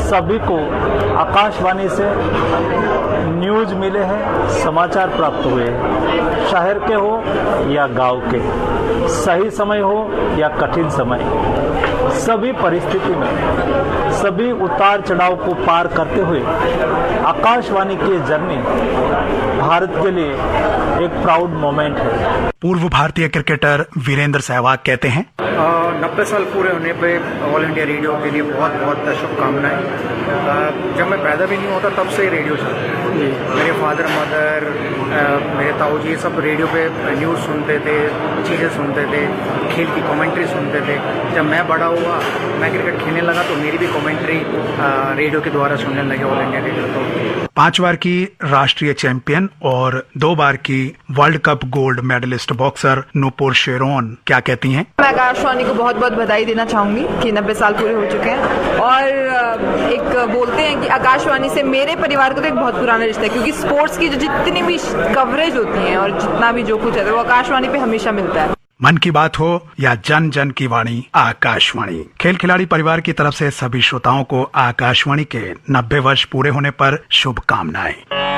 सभी को आकाशवाणी से न्यूज मिले हैं, समाचार प्राप्त हुए हैं, शहर के हो या गांव के, सही समय हो या कठिन समय, सभी परिस्थिति में सभी उतार चढ़ाव को पार करते हुए आकाशवाणी की जर्नी भारत के लिए एक प्राउड मोमेंट है। पूर्व भारतीय क्रिकेटर वीरेंद्र सहवाग कहते हैं, 90 साल पूरे होने पे ऑल इंडिया रेडियो के लिए बहुत बहुत शुभकामनाएं। जब मैं पैदा भी नहीं होता तब से रेडियो चलता है। मेरे फादर मदर, मेरे ताऊ जी सब रेडियो पे न्यूज़ सुनते थे, चीज़ें सुनते थे, खेल की कमेंट्री सुनते थे। जब मैं बड़ा हुआ, मैं क्रिकेट खेलने लगा तो मेरी भी कमेंट्री रेडियो के द्वारा सुनने लगे ऑल इंडिया रेडियो। तो 5 बार की राष्ट्रीय चैंपियन और 2 बार की world cup gold medallist boxer Nupur Charon क्या कहती हैं? मैं आकाशवाणी को बहुत बहुत बधाई देना चाहूंगी कि 90 साल पूरे हो चुके हैं और एक बोलते हैं कि आकाशवाणी से मेरे परिवार को तो एक बहुत पुराना रिश्ता है, क्योंकि स्पोर्ट्स की जो जितनी भी कवरेज होती है और जितना भी जो कुछ है वो आकाशवाणी पे हमेशा मिलता है। मन की बात हो या जन जन की वाणी, आकाशवाणी। खेल खिलाड़ी परिवार की तरफ से सभी श्रोताओं को आकाशवाणी के 90 वर्ष पूरे होने पर शुभकामनाएं।